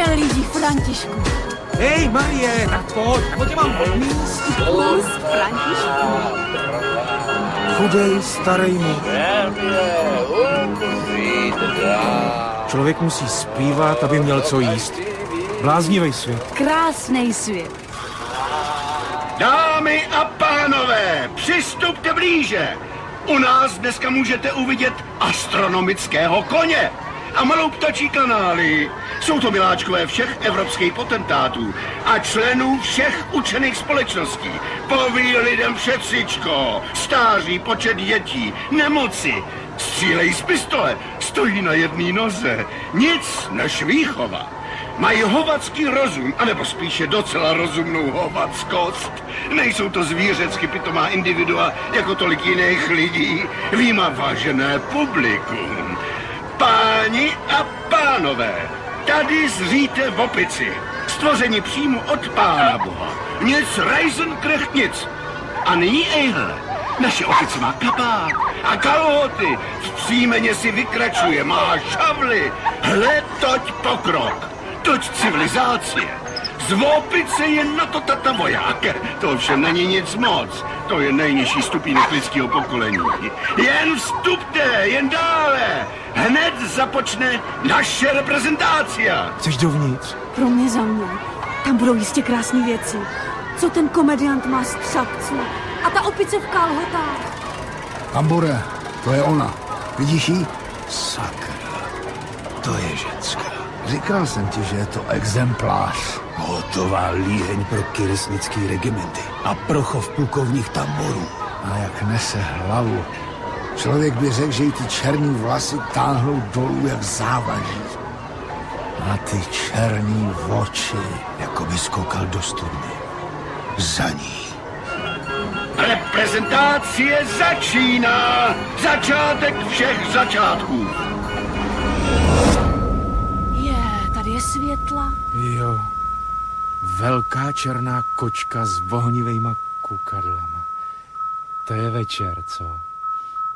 Jelíši Františku. Hej, Marie, tak pojď, nebo tě mám odmíst. Kus Františku. Chudej, starý muž. Člověk musí zpívat, aby měl co jíst. Bláznivý svět. Krásnej svět. Dámy a pánové, přistupte blíže. U nás dneska můžete uvidět astronomického koně a malou ptačí kanály. Jsou to miláčkové všech evropských potentátů a členů všech učených společností. Poví lidem všetřičko, stáří počet dětí, nemoci, střílejí z pistole, stojí na jedné noze, nic než výchova. Mají hovadský rozum, anebo spíše docela rozumnou hovadskost. Nejsou to zvířecky pitomá individua jako tolik jiných lidí. Výjima vážené publikum. Páni a pánové, tady zříte v opici. Stvoření přímo od Pána Boha. Nic rajzenkrecht nic. A nyní ejhle. Naše opice má kabát a kalhoty. V příjmeně si vykračuje, má šavly. Hle, toť pokrok. Toť civilizácie. Z opice je na to tata voják. To ovšem není nic moc. To je nejnižší stupínek lidského pokolení. Jen vstupte, jen dále. Hned započne naše reprezentácia. Chceš dovnitř? Pro mě za mnou. Tam budou jistě krásné věci. Co ten komediant má z třapců? A ta opice v kalhotách. Ambore, to je ona. Vidíš jí? Sakra, to je ženská. Říkal jsem ti, že je to exemplář. Hotová líheň pro kyresnický regimenty a pro chov plukovních tamborů. A jak nese hlavu. Člověk by řekl, že jí ty černý vlasy táhnou dolů jak závaží. A ty černý oči. Jako by skokal do studny. Za ní. Reprezentácie začíná. Začátek všech začátků. Tady je světla. Jo. Velká černá kočka s vohnivejma kukadlama. To je večer, co?